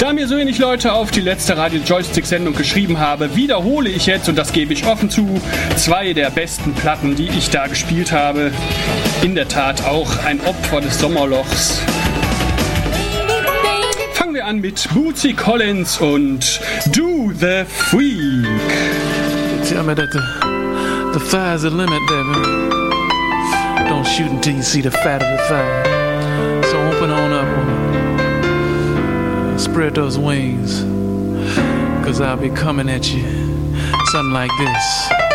Da mir so wenig Leute auf die letzte Radio-Joystick-Sendung geschrieben habe, wiederhole ich jetzt, und das gebe ich offen zu, 2 der besten Platten, die ich da gespielt habe. In der Tat auch ein Opfer des Sommerlochs. Fangen wir an mit Bootsy Collins und Do the Freak. Tell me that the fire's the limit, baby. Don't shoot until you see the fat of the fire. So open on up, woman. Spread those wings, 'cause I'll be coming at you something like this.